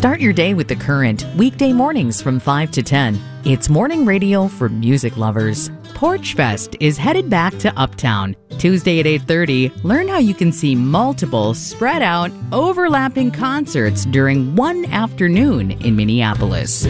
Start your day with The Current, weekday mornings from 5 to 10. It's morning radio for music lovers. Porch Fest is headed back to Uptown. Tuesday at 8:30, learn how you can see multiple, spread out, overlapping concerts during one afternoon in Minneapolis.